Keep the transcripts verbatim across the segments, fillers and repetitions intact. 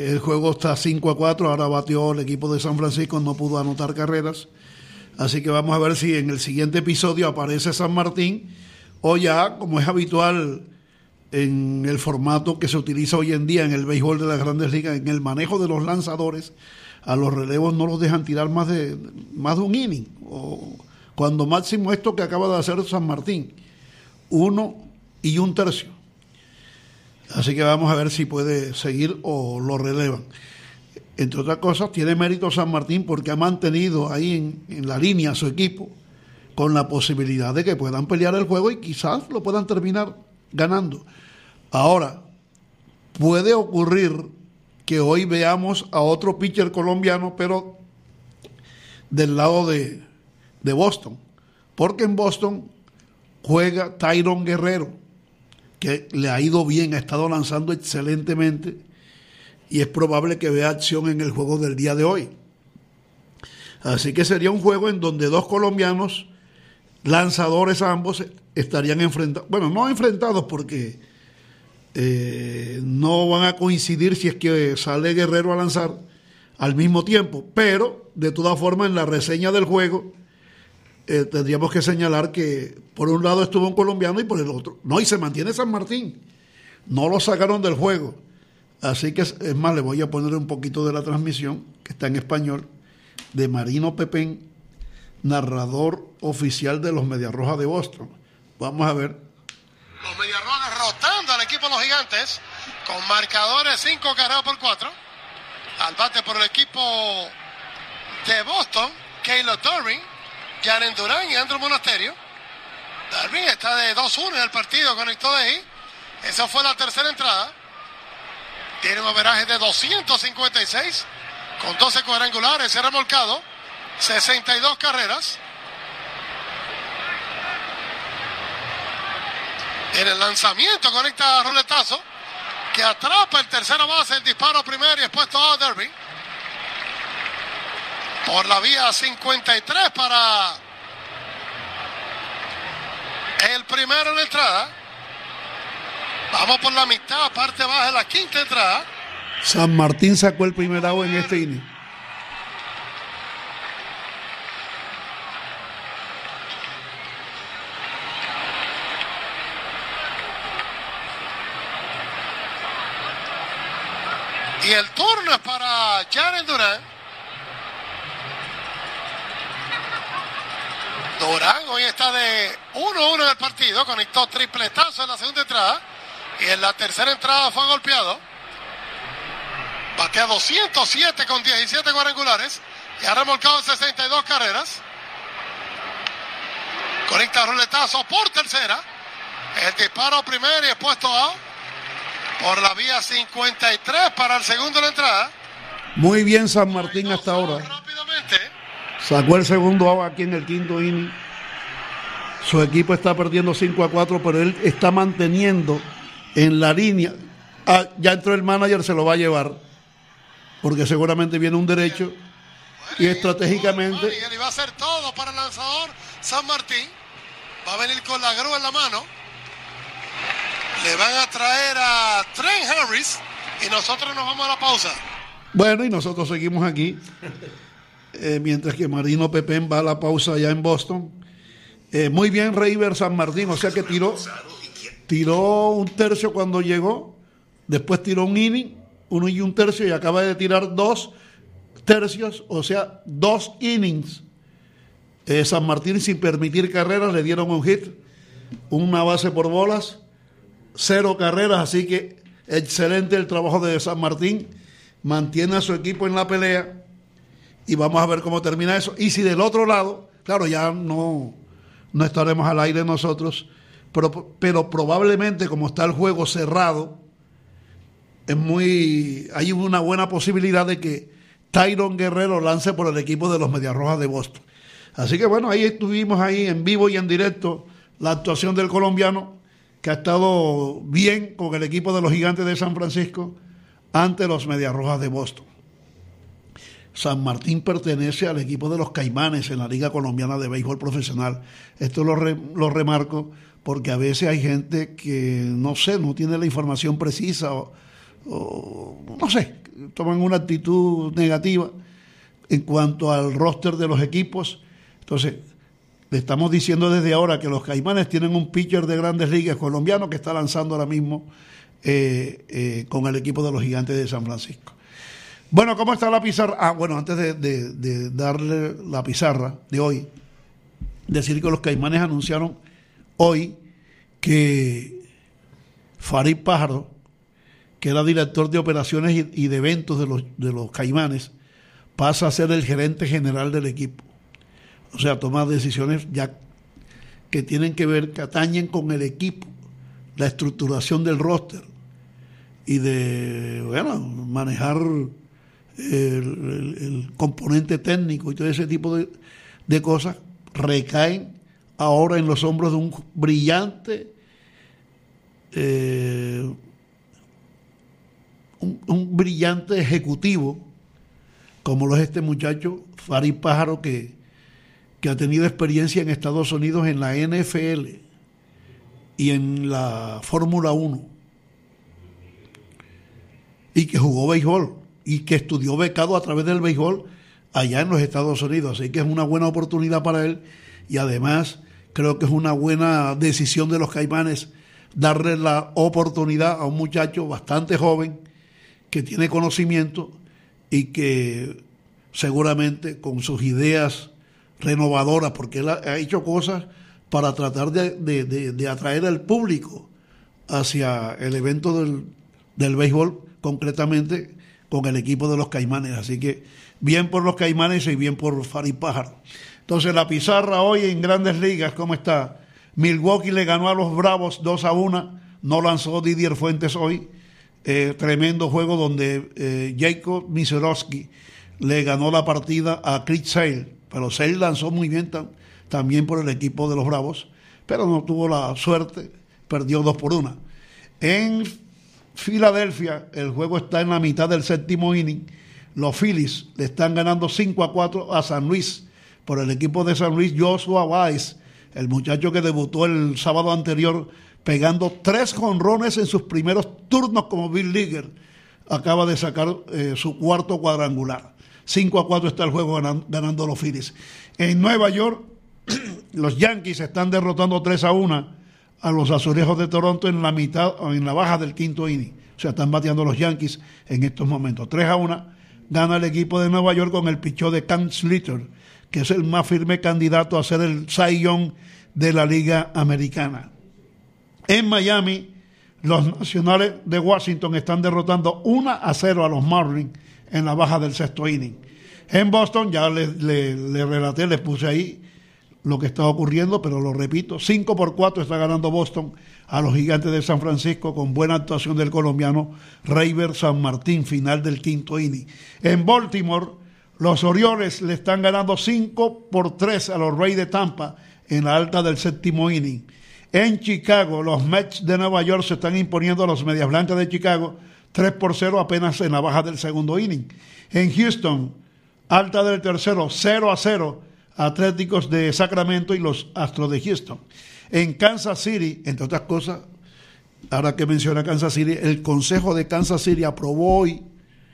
El juego está cinco a cuatro, ahora batió el equipo de San Francisco, no pudo anotar carreras. Así que vamos a ver si en el siguiente episodio aparece San Martín o ya, como es habitual en el formato que se utiliza hoy en día en el béisbol de las Grandes Ligas, en el manejo de los lanzadores, a los relevos no los dejan tirar más de, más de un inning, o cuando máximo esto que acaba de hacer San Martín, uno y un tercio. Así que vamos a ver si puede seguir o lo relevan. Entre otras cosas, tiene mérito San Martín porque ha mantenido ahí en, en la línea a su equipo con la posibilidad de que puedan pelear el juego y quizás lo puedan terminar ganando. Ahora, puede ocurrir que hoy veamos a otro pitcher colombiano, pero del lado de, de Boston, porque en Boston juega Tyrone Guerrero, que le ha ido bien, ha estado lanzando excelentemente y es probable que vea acción en el juego del día de hoy. Así que sería un juego en donde dos colombianos, lanzadores ambos, estarían enfrentados, bueno, no enfrentados porque eh, no van a coincidir si es que sale Guerrero a lanzar al mismo tiempo, pero de todas formas en la reseña del juego eh, tendríamos que señalar que por un lado estuvo un colombiano y por el otro no, y se mantiene San Martín, no lo sacaron del juego. Así que es más, le voy a poner un poquito de la transmisión que está en español de Marino Pepén, narrador oficial de los Medias Rojas de Boston. Vamos a ver. Los Medias Rojas derrotando al equipo de los Gigantes con marcadores cinco carreras por cuatro. Al bate por el equipo de Boston, Caleb Durbin, Jaren Durán y Andrew Monasterio. Durbin está de dos uno en el partido, conectó de ahí. Esa fue la tercera entrada. Tiene un averaje de doscientos cincuenta y seis con doce cuadrangulares, se ha remolcado sesenta y dos carreras. En el lanzamiento conecta roletazo que atrapa el tercero base, el disparo primero y expuesto a Derby. Por la vía cincuenta y tres para el primero en la entrada. Vamos por la mitad, parte baja de la quinta entrada. San Martín sacó el primer out en este inning. Y el turno es para Jaren Durán. Durán hoy está de uno uno en el partido. Conectó tripletazo en la segunda entrada. Y en la tercera entrada fue golpeado. Batea doscientos siete con diecisiete cuadrangulares. Y ha remolcado sesenta y dos carreras. Conecta roletazo por tercera. El disparo primero y expuesto a por la vía cincuenta y tres para el segundo de la entrada. Muy bien San Martín hasta ahora. Rápidamente. Sacó el segundo out aquí en el quinto inning. Su equipo está perdiendo cinco a cuatro, pero él está manteniendo en la línea. Ah, ya entró el manager, se lo va a llevar. Porque seguramente viene un derecho. Y estratégicamente. Y va a hacer todo para el lanzador San Martín. Va a venir con la grúa en la mano. Le van a traer a Trent Harris y nosotros nos vamos a la pausa. Bueno, y nosotros seguimos aquí, eh, mientras que Marino Pepén va a la pausa allá en Boston. Eh, muy bien Reiber San Martín, o sea que tiró, tiró un tercio cuando llegó, después tiró un inning, uno y un tercio, y acaba de tirar dos tercios, o sea, dos innings. Eh, San Martín sin permitir carreras, le dieron un hit, una base por bolas, cero carreras, así que excelente el trabajo de San Martín, mantiene a su equipo en la pelea y vamos a ver cómo termina eso. Y si del otro lado, claro, ya no, no estaremos al aire nosotros, pero, pero probablemente como está el juego cerrado, es muy, hay una buena posibilidad de que Tyrone Guerrero lance por el equipo de los Medias Rojas de Boston. Así que bueno, ahí estuvimos ahí en vivo y en directo la actuación del colombiano, que ha estado bien con el equipo de los Gigantes de San Francisco ante los Medias Rojas de Boston. San Martín pertenece al equipo de los Caimanes en la Liga Colombiana de Béisbol Profesional. Esto lo, re, lo remarco porque a veces hay gente que, no sé, no tiene la información precisa o, o no sé, toman una actitud negativa en cuanto al roster de los equipos. Entonces, le estamos diciendo desde ahora que los Caimanes tienen un pitcher de Grandes Ligas colombiano que está lanzando ahora mismo eh, eh, con el equipo de los Gigantes de San Francisco. Bueno, ¿cómo está la pizarra? Ah, bueno, antes de, de, de darle la pizarra de hoy, decir que los Caimanes anunciaron hoy que Farid Pájaro, que era director de operaciones y, y de eventos de los, de los Caimanes, pasa a ser el gerente general del equipo. O sea, toma decisiones ya que tienen que ver, que atañen con el equipo, la estructuración del roster y de, bueno, manejar el, el, el componente técnico y todo ese tipo de, de cosas, recaen ahora en los hombros de un brillante, eh, un, un brillante ejecutivo, como lo es este muchacho, Farid Pájaro, que que ha tenido experiencia en Estados Unidos en la N F L y en la Fórmula uno, y que jugó béisbol y que estudió becado a través del béisbol allá en los Estados Unidos, así que es una buena oportunidad para él, y además creo que es una buena decisión de los Caimanes darle la oportunidad a un muchacho bastante joven que tiene conocimiento y que seguramente con sus ideas renovadora, porque él ha, ha hecho cosas para tratar de, de, de, de atraer al público hacia el evento del, del béisbol, concretamente con el equipo de los Caimanes. Así que bien por los Caimanes y bien por Farid Pájaro. Entonces, la pizarra hoy en Grandes Ligas, ¿cómo está? Milwaukee le ganó a los Bravos dos a uno, no lanzó Didier Fuentes hoy, eh, tremendo juego donde eh, Jacob Misiorowski le ganó la partida a Chris Sale. Pero Sale lanzó muy bien tam, también por el equipo de los Bravos, pero no tuvo la suerte, perdió dos por una. En Filadelfia, el juego está en la mitad del séptimo inning. Los Phillies le están ganando cinco a cuatro a San Luis. Por el equipo de San Luis, Joshua Baez, el muchacho que debutó el sábado anterior, pegando tres jonrones en sus primeros turnos como Bill Leaguer, acaba de sacar eh, su cuarto cuadrangular. cinco a cuatro está el juego ganando, ganando los Phillies. En Nueva York, los Yankees están derrotando tres a uno a los Azulejos de Toronto en la mitad, en la baja del quinto inning. O sea, están bateando los Yankees en estos momentos. tres a uno gana el equipo de Nueva York con el pichó de Cam Slater, que es el más firme candidato a ser el Cy Young de la Liga Americana. En Miami, los Nacionales de Washington están derrotando uno a cero a los Marlins en la baja del sexto inning. En Boston, ya le, le, le relaté, les puse ahí lo que está ocurriendo, pero lo repito, cinco por cuatro está ganando Boston a los Gigantes de San Francisco con buena actuación del colombiano Reiber San Martín, final del quinto inning. En Baltimore, los Orioles le están ganando cinco por tres a los Rays de Tampa en la alta del séptimo inning. En Chicago, los Mets de Nueva York se están imponiendo a los Medias Blancas de Chicago tres por cero apenas en la baja del segundo inning. En Houston, alta del tercero, cero a cero, Atléticos de Sacramento y los Astros de Houston. En Kansas City, entre otras cosas, ahora que menciona Kansas City, el Consejo de Kansas City aprobó hoy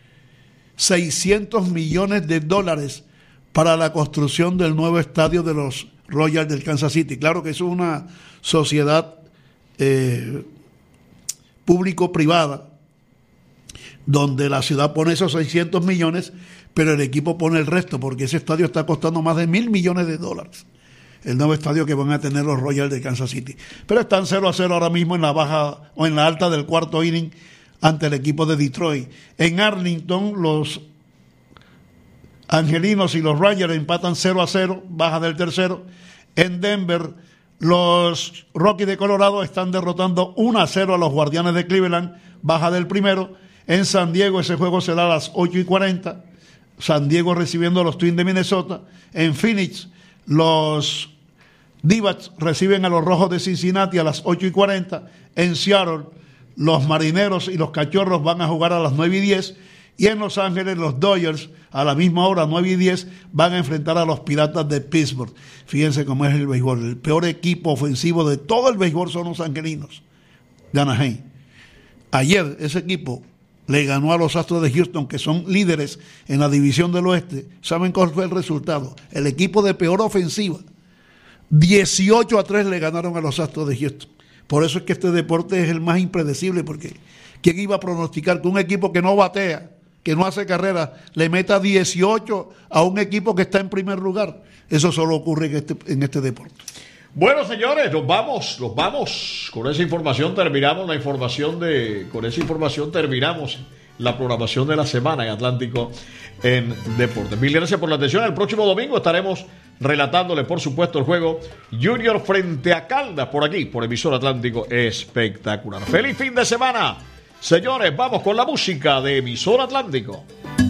seiscientos millones de dólares para la construcción del nuevo estadio de los Royals del Kansas City. Claro que eso es una sociedad eh, público-privada, donde la ciudad pone esos seiscientos millones, pero el equipo pone el resto, porque ese estadio está costando más de mil millones de dólares, el nuevo estadio que van a tener los Royals de Kansas City. Pero están cero a cero ahora mismo en la baja o en la alta del cuarto inning ante el equipo de Detroit. En Arlington, los Angelinos y los Rangers empatan cero a cero, baja del tercero. En Denver, los Rockies de Colorado están derrotando uno a cero a los Guardianes de Cleveland, baja del primero. En San Diego ese juego será a las ocho y cuarenta, San Diego recibiendo a los Twins de Minnesota. En Phoenix, los D-backs reciben a los Rojos de Cincinnati a las ocho y cuarenta. En Seattle, los Marineros y los Cachorros van a jugar a las nueve y diez. Y en Los Ángeles, los Dodgers, a la misma hora, nueve y diez, van a enfrentar a los Piratas de Pittsburgh. Fíjense cómo es el béisbol. El peor equipo ofensivo de todo el béisbol son los angelinos de Anaheim. Ayer, ese equipo le ganó a los Astros de Houston, que son líderes en la división del oeste. ¿Saben cuál fue el resultado? El equipo de peor ofensiva, dieciocho a tres le ganaron a los Astros de Houston. Por eso es que este deporte es el más impredecible, porque ¿quién iba a pronosticar que un equipo que no batea, que no hace carrera, le meta dieciocho a un equipo que está en primer lugar? Eso solo ocurre en este, en este deporte. Bueno, señores, nos vamos, nos vamos. Con esa información terminamos la información de, con esa información terminamos la programación de la semana en Atlántico en Deportes. Mil gracias por la atención. El próximo domingo estaremos relatándole, por supuesto, el juego Junior frente a Caldas por aquí, por Emisor Atlántico Espectacular. ¡Feliz fin de semana! Señores, vamos con la música de Emisor Atlántico.